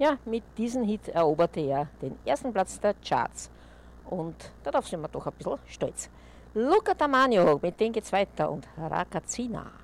Ja, mit diesem Hit eroberte er den ersten Platz der Charts. Und darauf sind wir doch ein bisschen stolz. Luca Tamagno, mit dem geht's weiter und Rakatsina.